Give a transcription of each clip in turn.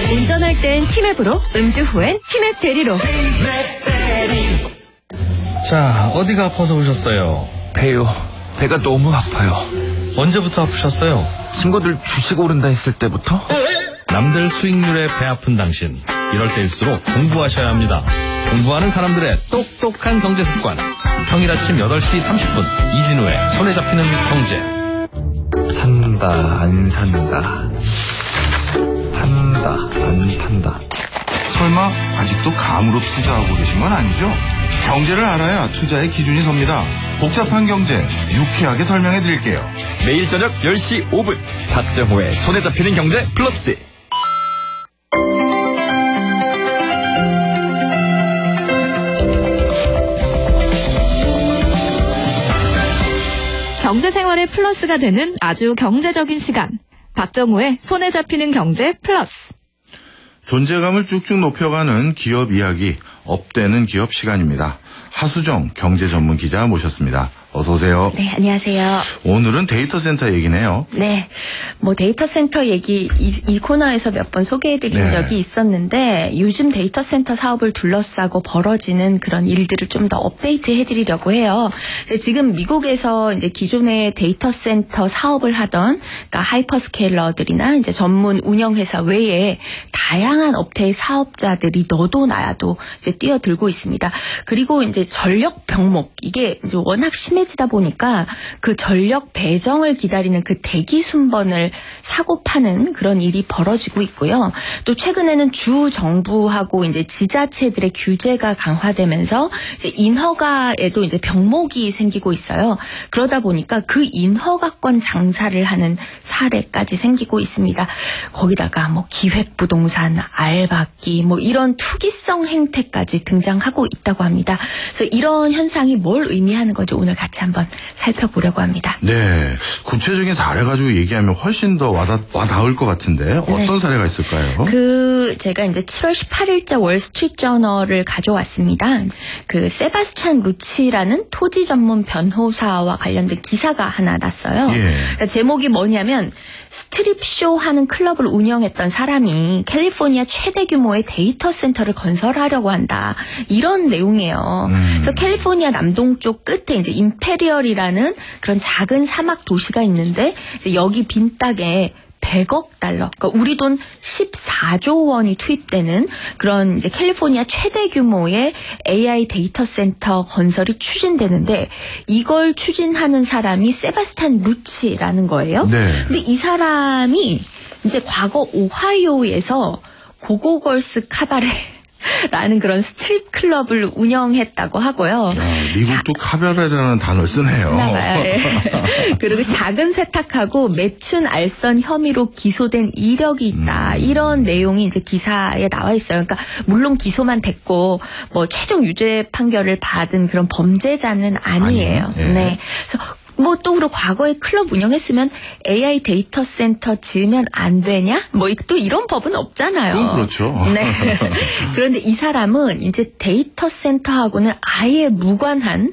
운전할 땐 티맵으로, 음주 후엔 티맵 대리로. 자, 어디가 아파서 오셨어요? 배요. 배가 너무 아파요. 언제부터 아프셨어요? 친구들 주식 오른다 했을 때부터? 남들 수익률에 배 아픈 당신, 이럴 때일수록 공부하셔야 합니다. 공부하는 사람들의 똑똑한 경제 습관. 평일 아침 8시 30분 이진우의 손에 잡히는 경제. 산다 안 산다, 판다 안 판다. 설마 아직도 감으로 투자하고 계신 건 아니죠? 경제를 알아야 투자의 기준이 섭니다. 복잡한 경제 유쾌하게 설명해 드릴게요. 매일 저녁 10시 5분 박정호의 손에 잡히는 경제 플러스. 경제생활의 플러스가 되는 아주 경제적인 시간. 박정호의 손에 잡히는 경제 플러스. 존재감을 쭉쭉 높여가는 기업 이야기, 업되는 기업 시간입니다. 하수정 경제 전문 기자 모셨습니다. 어서 오세요. 네, 안녕하세요. 오늘은 데이터 센터 얘기네요. 네, 데이터 센터 얘기 이 코너에서 몇 번 소개해드린 적이 있었는데 요즘 데이터 센터 사업을 둘러싸고 벌어지는 그런 일들을 좀 더 업데이트해드리려고 해요. 지금 미국에서 이제 기존의 데이터 센터 사업을 하던 그러니까 하이퍼스케일러들이나 이제 전문 운영회사 외에 다양한 업태의 사업자들이 너도 나야도 이제 뛰어들고 있습니다. 그리고 이제 전력 병목 이게 이제 워낙 심해지다 보니까 그 전력 배정을 기다리는 그 대기 순번을 사고 파는 그런 일이 벌어지고 있고요. 또 최근에는 주 정부하고 이제 지자체들의 규제가 강화되면서 이제 인허가에도 이제 병목이 생기고 있어요. 그러다 보니까 그 인허가권 장사를 하는 사례까지 생기고 있습니다. 거기다가 기획부동산, 알박기 이런 투기성 행태까지 등장하고 있다고 합니다. 그래서 이런 현상이 뭘 의미하는 건지 오늘 같이 한번 살펴보려고 합니다. 네, 구체적인 사례 가지고 얘기하면 훨씬 더 와닿을 것 같은데 어떤 네. 사례가 있을까요? 제가 이제 7월 18일자 월스트리트저널을 가져왔습니다. 그 세바스찬 루치라는 토지 전문 변호사와 관련된 기사가 하나 났어요. 예. 제목이 뭐냐면 스트립쇼 하는 클럽을 운영했던 사람이 캘리포니아 최대 규모의 데이터 센터를 건설하려고 한다. 이런 내용이에요. 그래서 캘리포니아 남동쪽 끝에 이제 임페리얼이라는 그런 작은 사막 도시가 있는데 이제 여기 빈 땅에 100억 달러, 그러니까 우리 돈 14조 원이 투입되는 그런 이제 캘리포니아 최대 규모의 AI 데이터 센터 건설이 추진되는데 이걸 추진하는 사람이 세바스찬 루치라는 거예요. 네. 근데 이 사람이 이제 과거 오하이오에서 고고걸스 카바레 라는 그런 스트립 클럽을 운영했다고 하고요. 야, 미국도 카바레라는 단어를 쓰네요. 그리고 자금 세탁하고 매춘 알선 혐의로 기소된 이력이 있다. 이런 내용이 이제 기사에 나와 있어요. 그러니까 물론 기소만 됐고 최종 유죄 판결을 받은 그런 범죄자는 아니에요. 예. 네. 그래서 또 그리고 과거에 클럽 운영했으면 AI 데이터 센터 지으면 안 되냐? 또 이런 법은 없잖아요. 그건 그렇죠. 네. 그런데 이 사람은 이제 데이터 센터하고는 아예 무관한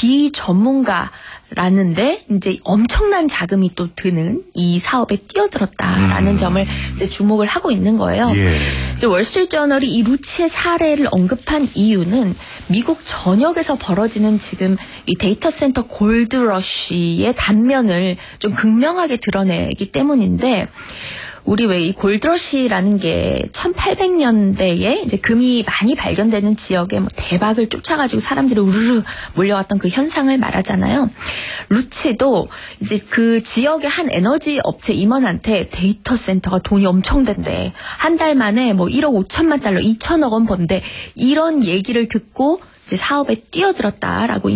비전문가라는데 이제 엄청난 자금이 또 드는 이 사업에 뛰어들었다라는 점을 이제 주목을 하고 있는 거예요. 예. 이제 월스트리트저널이 이 루치의 사례를 언급한 이유는 미국 전역에서 벌어지는 지금 이 데이터 센터 골드러쉬의 단면을 좀 극명하게 드러내기 때문인데 우리 왜 이 골드러쉬라는 게 1800년대에 이제 금이 많이 발견되는 지역에 대박을 쫓아가지고 사람들이 우르르 몰려왔던 그 현상을 말하잖아요. 루치도 이제 그 지역의 한 에너지 업체 임원한테 데이터 센터가 돈이 엄청 된대. 한 달 만에 1억 5천만 달러, 2천억 원 번대. 이런 얘기를 듣고 이제 사업에 뛰어들었다라고